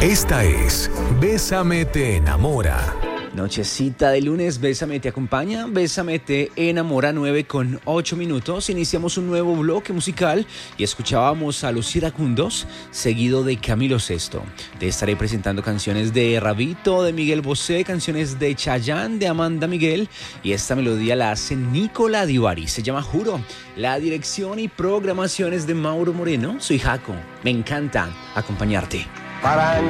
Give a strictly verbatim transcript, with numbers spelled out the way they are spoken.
Esta es Bésame te enamora. Nochecita de lunes, Bésame te acompaña, Bésame te enamora, nueve con ocho minutos. Iniciamos un nuevo bloque musical y escuchábamos a Los Iracundos, seguido de Camilo Sesto. Te estaré presentando canciones de Rabito, de Miguel Bosé, canciones de Chayanne, de Amanda Miguel, y esta melodía la hace Nicola Divari, se llama Juro. La dirección y programación es de Mauro Moreno. Soy Jaco, me encanta acompañarte. Para